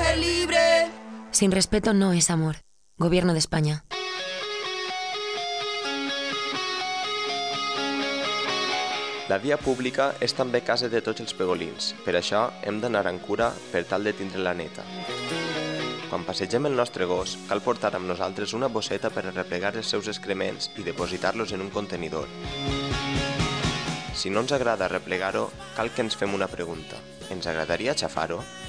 ser libre. Sin respeto no es amor. Gobierno de España. La via pública és també casa de tots els pegolins. Per això hem d'anar amb cura per tal de tindre-la neta. Quan passegem el nostre gos, cal portar amb nosaltres una bosseta per a replegar els seus excrements i depositar-los en un contenidor. Si no ens agrada replegar-ho, cal que ens fem una pregunta. Ens agradaria xafar-ho?